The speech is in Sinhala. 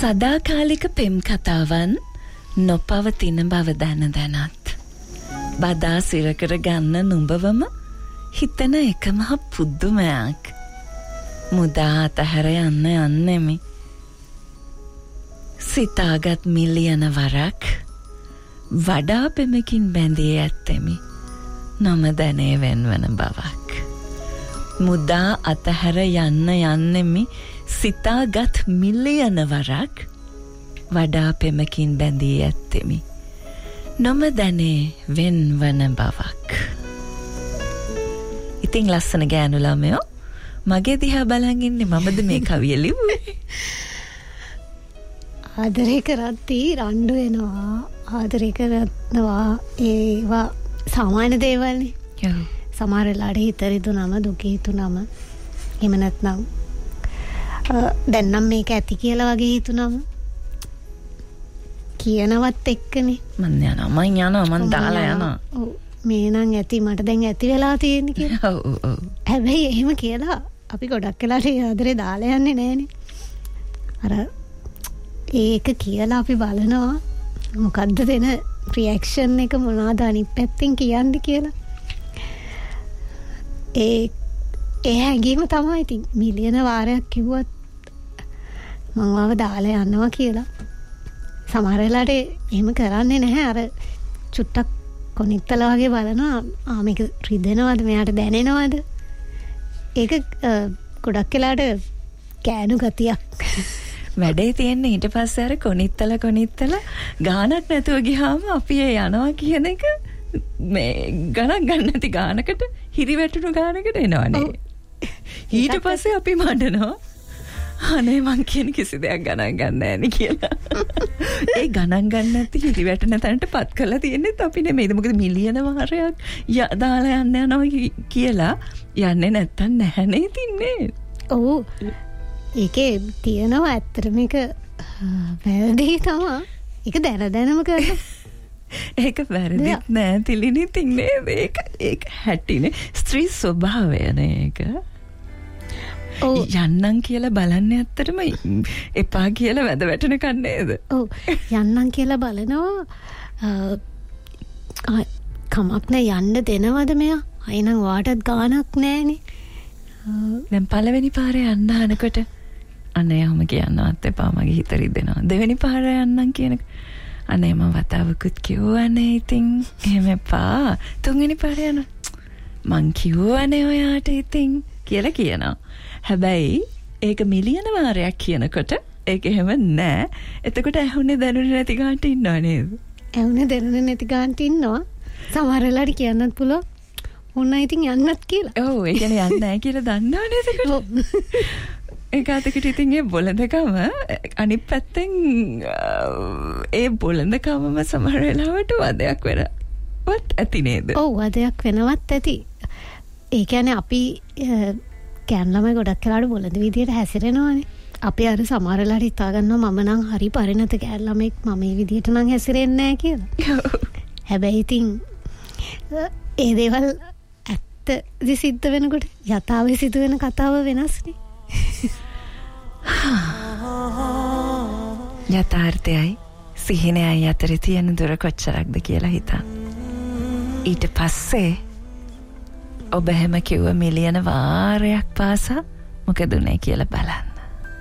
සදාකාලික පෙම් කතාවන් නොපවතින බව දැනත් බදා සිරකර ගන්න නුඹවම හිතන එකම පුදුමයක්. මුදා අතහැර යන්න යන්නෙමි. සිතාගත් මිලියන වරක් වඩා පෙමකින් බැඳී ඇත්තෙමි. නොමදැනේ වෙන්වන බවක්. මුදා අතහැර යන්න යන්නෙමි. සිතාගත් මිලියන වරක් වඩා පෙමකින් බැඳී ඇත්තෙමි. නොමදැනේ වෙන්වන බවක්. ඉතින් ලස්සන ගෑනු ළමයෝ මගේ දිහා බලන් ඉන්නේ මමද මේ කවිය ලිව්වේ. ආදරේ කරද්දී රණ්ඩු වෙනවා. ආදරේ කරනවා ඒවා සාමාන්‍ය දේවල්නේ. සමහර වෙලාවට හිත රිදුනම දුක හිතුනම එහෙම නැත්නම් දැන් නම් මේක ඇති කියලා වගේ හිතුනම කියනවත් එක්කනේ මං යනවා මං දාලා යනවා. ඔව් මේ නම් ඇති මට දැන් ඇති වෙලා තියෙන්නේ කියලා. ඔව්. හැබැයි එහෙම කියලා අපි ගොඩක් වෙලාට ආදරේ දාලා යන්නේ නැහනේ. අර ඒක කියලා අපි බලනවා මොකද්ද දෙන රියැක්ෂන් එක මොනවාද අනිත් පැත්තෙන් කියන්නේ කියලා. ඒ හැඟීම තමයි ඉතින් මිලියන වාරයක් කිව්වත් මම ආව දාලා යනවා කියලා. සමහර වෙලාවට එහෙම කරන්නේ නැහැ. අර චුට්ටක් කොනිත්තල වගේ බලනවා මේක රිදෙනවද මෙයාට දැනෙනවද. ඒක ගොඩක් වෙලාවට කෑනු ගතියක්. වැඩේ තියෙන්නේ ඊට පස්සේ අර කොනිත්තල ගානක් නැතුව ගියාම අපි යනවා කියන එක මේ ගණන් ගන්න නැති ගානකට හිරි වැටුණු ගානකට එනවනේ. ඊට පස්සේ අපි මඩනවා අනේ මං කියන කිසි දෙයක් ගණන් ගන්න නැහැ කියලා. ඒ ගණන් ගන්න නැති හිරි වැටෙන තැනට පත් කරලා තියෙන්නේ අපි නෙමෙයිද? මොකද මිලියන වාරයක් දාලා යනවා කියලා යන්නේ නැත්තම් නැහැනේ තින්නේ. ඔව්. ඒකේ තියෙනවා ඇත්තට මේක වැරදි තමයි. ඒක දැනම කරනවා. ඒක වැරදිත් නෑ තිලිනි තින්නේ. ඒක හැටිනේ ස්ත්‍රී ස්වභාවයනේ ඒක. යන්නම් කියලා බලන්නේ ඇත්තටම එපා කියලා වැද වැටෙනකන් නේද? ඔව් යන්නම් කියලා බලනවා කමක් නෑ යන්න දෙනවද මෙයා? අයිනම් වාටත් ගානක් නෑනේ. දැන් පළවෙනි පාරේ යන්න හනකොට අනේ යම කියන්නවත් එපා මගේ හිත රිදෙනවා. දෙවෙනි පාරේ යන්නම් කියනක අනේ මම වතාවකුත් කිව්වනේ ඉතින් එහෙම එපා. තුන්වෙනි පාරේ යන මං කිව්වනේ ඔයාට ඉතින් කියලා කියනවා. හැබැයි ඒක මිලියන වාරයක් කියනකොට ඒක එහෙම නෑ. එතකොට ඇහුනේ දැනුනේ නැති ගානට ඉන්නව නේද? ඇහුනේ දැනුනේ නැති ගානට ඉන්නවා. සමහර වෙලාවට කියන්නත් පුළුවන්. ඕන්න ඉතින් යන්නත් කියලා. ඔව් ඒ කියන්නේ යන්නේ නැහැ කියලා දන්නව නේද එතකොට? ඒක අතකට ඉතින් ඒ බොළඳකම අනිත් පැත්තෙන් ඒ බොළඳකමම සමහර වෙලාවට වදයක් වෙනවත් ඇති නේද? ඔව් වදයක් වෙනවත් ඇති. ඒ කියන්නේ අපි කෑන්ලම ගොඩක් වෙලාවට බොළඳ විදියට හැසිරෙනවානේ. අපි අර සමහර වෙලාවට හිතා ගන්නවා මම නම් හරි පරිණත කෑන්ලමෙක් මම මේ විදියට නම් හැසිරෙන්නේ නැහැ කියලා. හැබැයි ඉතින් ඒ දේවල් ඇත්තදි සිද්ධ වෙනකොට යථාවේ සිදුවෙන කතාව වෙනස්නේ. යථාර්ථයයි සිහිනයයි අතරේ තියෙන දුර කොච්චරක්ද කියලා හිතන්න. ඊට පස්සේ ඔබ හැම කිව්ව මිලියන වාරයක් පාසා මොකද උනේ කියලා බලන්න.